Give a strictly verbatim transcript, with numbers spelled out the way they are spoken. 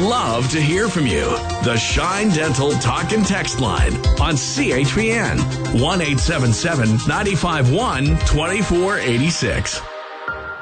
love to hear from you. The Shine Dental Talk and Text Line on C H P N one eight seven seven, nine five one, two four eight six.